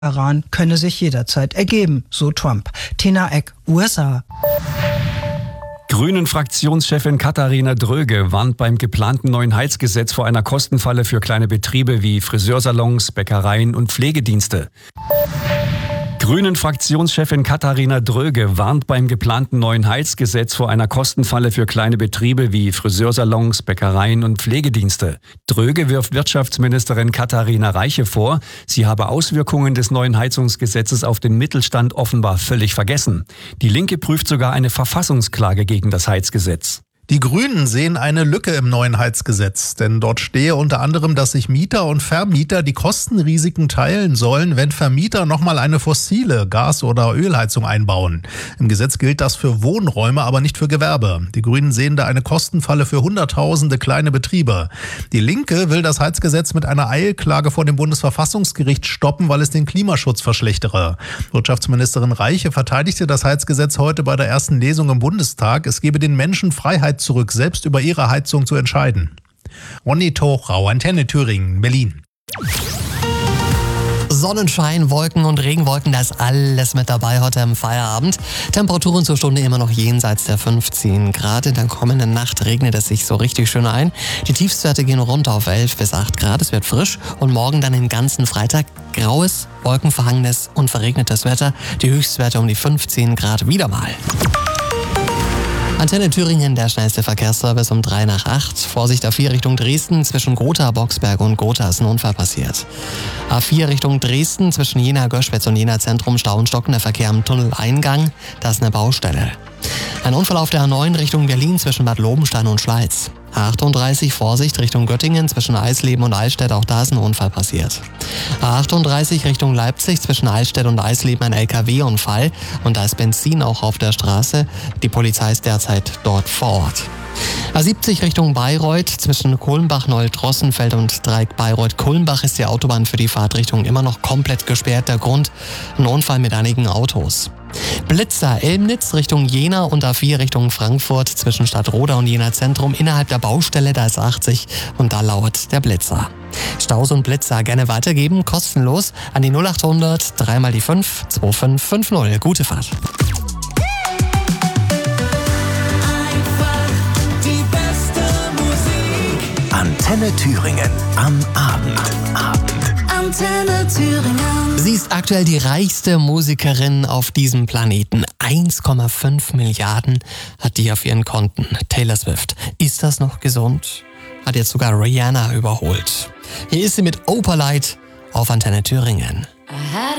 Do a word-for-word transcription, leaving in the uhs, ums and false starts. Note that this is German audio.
Iran könne sich jederzeit ergeben, so Trump. Tina Eck, U S A. Grünen-Fraktionschefin Katharina Dröge warnt beim geplanten neuen Heizgesetz vor einer Kostenfalle für kleine Betriebe wie Friseursalons, Bäckereien und Pflegedienste. Grünen-Fraktionschefin Katharina Dröge warnt beim geplanten neuen Heizgesetz vor einer Kostenfalle für kleine Betriebe wie Friseursalons, Bäckereien und Pflegedienste. Dröge wirft Wirtschaftsministerin Katharina Reiche vor, sie habe Auswirkungen des neuen Heizungsgesetzes auf den Mittelstand offenbar völlig vergessen. Die Linke prüft sogar eine Verfassungsklage gegen das Heizgesetz. Die Grünen sehen eine Lücke im neuen Heizgesetz, denn dort stehe unter anderem, dass sich Mieter und Vermieter die Kostenrisiken teilen sollen, wenn Vermieter nochmal eine fossile Gas- oder Ölheizung einbauen. Im Gesetz gilt das für Wohnräume, aber nicht für Gewerbe. Die Grünen sehen da eine Kostenfalle für Hunderttausende kleine Betriebe. Die Linke will das Heizgesetz mit einer Eilklage vor dem Bundesverfassungsgericht stoppen, weil es den Klimaschutz verschlechtere. Wirtschaftsministerin Reiche verteidigte das Heizgesetz heute bei der ersten Lesung im Bundestag. Es gebe den Menschen Freiheit zurück, selbst über ihre Heizung zu entscheiden. Ronny Tochrau, Antenne Thüringen, Berlin. Sonnenschein, Wolken und Regenwolken, da ist alles mit dabei heute im Feierabend. Temperaturen zur Stunde immer noch jenseits der fünfzehn Grad. In der kommenden Nacht regnet es sich so richtig schön ein. Die Tiefstwerte gehen runter auf elf bis acht Grad. Es wird frisch und morgen dann den ganzen Freitag graues, wolkenverhangenes und verregnetes Wetter. Die Höchstwerte um die fünfzehn Grad wieder mal. Antenne Thüringen, der schnellste Verkehrsservice um drei nach acht. Vorsicht A vier Richtung Dresden, zwischen Gotha, Boxberg und Gotha ist ein Unfall passiert. A vier Richtung Dresden, zwischen Jena, Göschwitz und Jena Zentrum, Stau und stockender Verkehr am Tunneleingang, da ist eine Baustelle. Ein Unfall auf der A neun Richtung Berlin zwischen Bad Lobenstein und Schleiz. A achtunddreißig, Vorsicht Richtung Göttingen zwischen Eisleben und Eichstätt, auch da ist ein Unfall passiert. A achtunddreißig Richtung Leipzig zwischen Eichstätt und Eisleben ein L K W-Unfall und da ist Benzin auch auf der Straße. Die Polizei ist derzeit dort vor Ort. A siebzig Richtung Bayreuth zwischen Kulmbach, Neull-Drossenfeld und Dreieck Bayreuth-Kulmbach ist die Autobahn für die Fahrtrichtung immer noch komplett gesperrt. Der Grund: ein Unfall mit einigen Autos. Blitzer, Elmnitz Richtung Jena und A vier Richtung Frankfurt zwischen Stadtroda und Jena Zentrum innerhalb der Baustelle, da ist achtzig und da lauert der Blitzer. Staus und Blitzer gerne weitergeben, kostenlos an die null achthundert, drei mal die fünf, zwei fünf fünf null. Gute Fahrt. Antenne Thüringen am Abend. Abend. Antenne Thüringen. Sie ist aktuell die reichste Musikerin auf diesem Planeten. eins Komma fünf Milliarden hat die auf ihren Konten. Taylor Swift. Ist das noch gesund? Hat jetzt sogar Rihanna überholt. Hier ist sie mit Opalite auf Antenne Thüringen.